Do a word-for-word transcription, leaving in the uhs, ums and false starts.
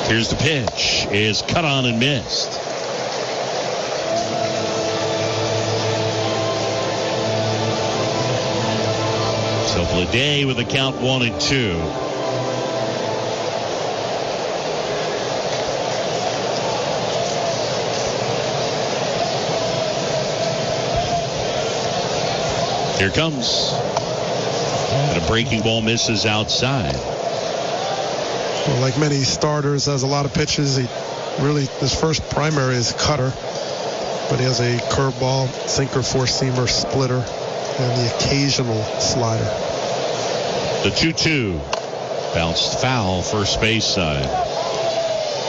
Here's the pitch. Is cut on and missed. So Bleday with the count one and two. Here comes. And a breaking ball misses outside. Well, like many starters, has a lot of pitches. He really, his first primary is cutter, but he has a curveball, sinker, four-seamer, splitter, and the occasional slider. The two two bounced foul first base side.